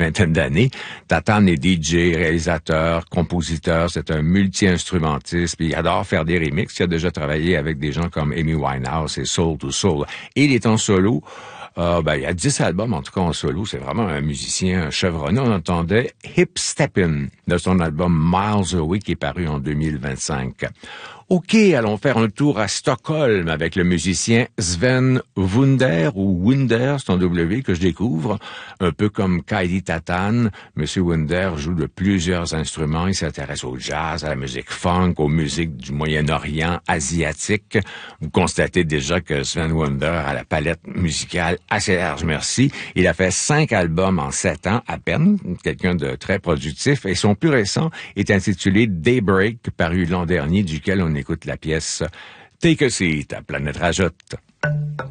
vingtaine d'années. Tatane est DJ, réalisateur, compositeur, c'est un multi-instrumentiste, puis il adore faire des remixes. Il a déjà travaillé avec des gens comme Amy Winehouse et Soul to Soul. Et il est en solo. Il y a 10 albums, en tout cas en solo. C'est vraiment un musicien chevronné. On entendait Hip Steppin' de son album Miles Away qui est paru en 2025. OK, allons faire un tour à Stockholm avec le musicien Sven Wunder, ou Wunder, c'est un W que je découvre. Un peu comme Kylie Tatane, Monsieur Wunder joue de plusieurs instruments. Il s'intéresse au jazz, à la musique funk, aux musiques du Moyen-Orient, asiatique. Vous constatez déjà que Sven Wunder a la palette musicale assez large, merci. Il a fait 5 albums en 7 ans à peine, quelqu'un de très productif. Et son plus récent est intitulé Daybreak, paru l'an dernier, duquel on écoute la pièce Take a Seat à Planète Rajoute.